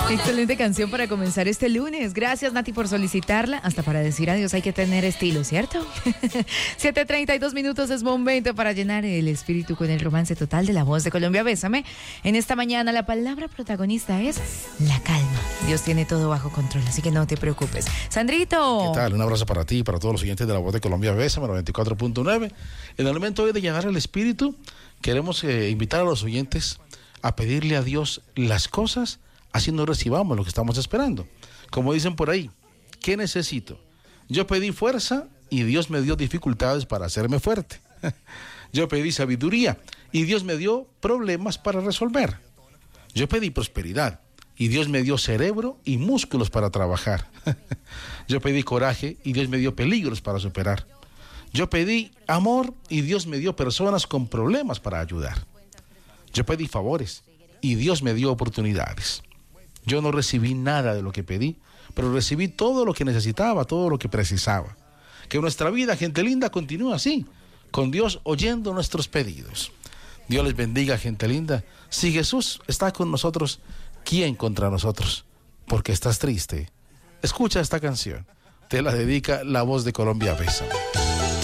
Excelente canción para comenzar este lunes. Gracias, Nati, por solicitarla. Hasta para decir adiós hay que tener estilo, ¿cierto? 7:32 minutos es momento para llenar el espíritu con el romance total de La Voz de Colombia. Bésame. En esta mañana la palabra protagonista es la calma. Dios tiene todo bajo control, así que no te preocupes. Sandrito. ¿Qué tal? Un abrazo para ti y para todos los oyentes de La Voz de Colombia. Bésame, 94.9. En el momento hoy de llenar el espíritu, queremos invitar a los oyentes a pedirle a Dios las cosas, así no recibamos lo que estamos esperando. Como dicen por ahí, ¿qué necesito? Yo pedí fuerza y Dios me dio dificultades para hacerme fuerte. Yo pedí sabiduría y Dios me dio problemas para resolver. Yo pedí prosperidad y Dios me dio cerebro y músculos para trabajar. Yo pedí coraje y Dios me dio peligros para superar. Yo pedí amor y Dios me dio personas con problemas para ayudar. Yo pedí favores y Dios me dio oportunidades. Yo no recibí nada de lo que pedí, pero recibí todo lo que necesitaba, todo lo que precisaba. Que nuestra vida, gente linda, continúe así, con Dios oyendo nuestros pedidos. Dios les bendiga, gente linda. Si Jesús está con nosotros, ¿quién contra nosotros? Porque estás triste. Escucha esta canción. Te la dedica La Voz de Colombia. Bésame.